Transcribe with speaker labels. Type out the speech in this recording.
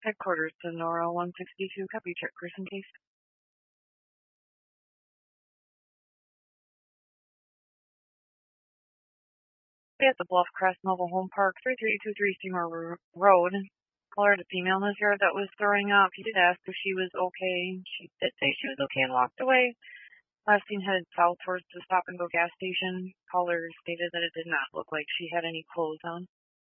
Speaker 1: Headquarters to Nora 162, copy, check person case. At the Bluff Crest Mobile Home Park, 3323 Steamer Road. Caller, the female in his yard that was throwing up. He did ask if she was okay. She did say she was okay and walked away. Last seen headed south towards the Stop and Go gas station. Caller stated that it did not look like she had any clothes on.